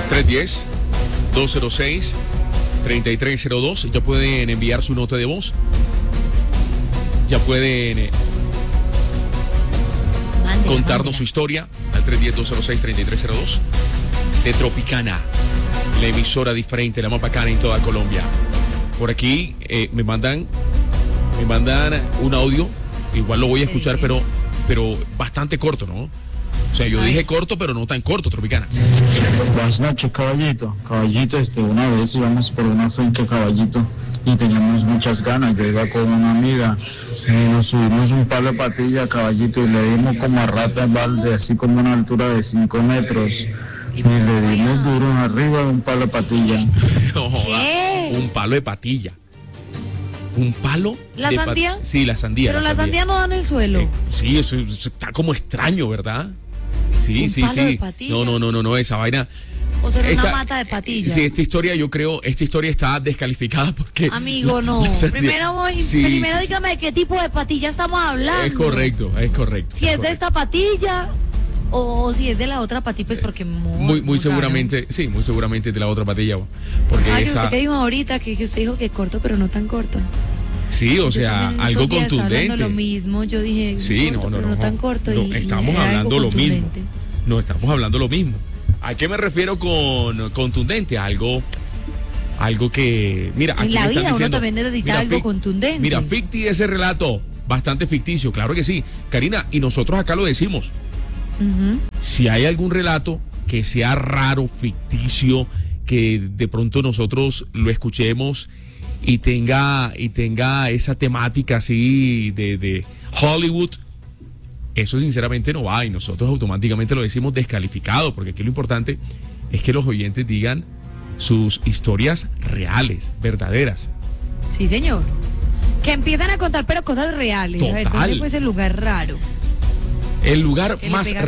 310-206-3302. Ya pueden enviar su nota de voz. Ya pueden contarnos su historia al 310-206-3302 de Tropicana, la emisora diferente, la más bacana en toda Colombia. Por aquí me mandan un audio, igual lo voy a escuchar, pero bastante corto, ¿no? O sea, yo dije corto, pero no tan corto, Tropicana. Buenas noches, caballito. Caballito, una vez íbamos por una finca, caballito, y teníamos muchas ganas. Yo iba con una amiga y nos subimos un palo de patilla, caballito, y le dimos como a rata en balde, así como a una altura de 5 metros. Y le dimos duro arriba de un palo de patilla. No joda, un palo de patilla. ¿Un palo? ¿La sandía? Sí, la sandía. Pero la sandía no da en el suelo. Sí, eso está como extraño, ¿verdad? Sí. De patilla. No, esa vaina. O sea, una mata de patilla. Sí, esta historia está descalificada porque... Amigo, no. Primero dígame de qué tipo de patilla estamos hablando. Es correcto. Si es de esta patilla o si es de la otra patilla, pues porque muy seguramente, raro. Sí, muy seguramente de la otra patilla. Porque usted que dijo ahorita, que usted dijo que corto, pero no tan corto. Sí, o sea, algo contundente. Lo mismo, yo dije, sí, corto, pero no tan corto. No, estamos hablando lo mismo. No, estamos hablando lo mismo. ¿A qué me refiero con contundente? Algo que, mira, aquí en la me vida están diciendo, uno también necesita algo contundente. Mira, ficti ese relato, bastante ficticio, claro que sí. Karina, y nosotros acá lo decimos. Uh-huh. Si hay algún relato que sea raro, ficticio, que de pronto nosotros lo escuchemos y tenga esa temática así de Hollywood, eso sinceramente no va, y nosotros automáticamente lo decimos descalificado, porque aquí lo importante es que los oyentes digan sus historias reales, verdaderas. Sí, señor. Que empiezan a contar, pero cosas reales. Total. A ver, ¿dónde fue ese lugar raro? El lugar más